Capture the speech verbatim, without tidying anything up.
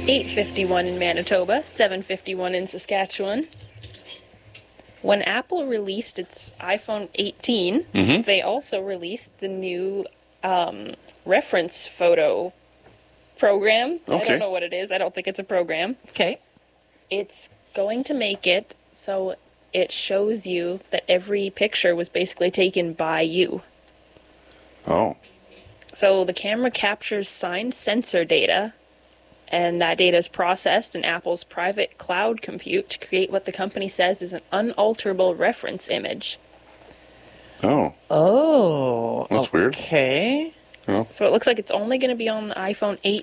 eight fifty-one in Manitoba, seven fifty-one in Saskatchewan. When Apple released its iPhone eighteen, Mm-hmm. they also released the new um, reference photo program. I Okay. don't know what it is. I don't think it's a program. Okay. It's going to make it so it shows you that every picture was basically taken by you. Oh. So the camera captures signed sensor data, and that data is processed in Apple's private cloud compute to create what the company says is an unalterable reference image. Oh. Oh. That's weird. Okay. So it looks like it's only going to be on the iPhone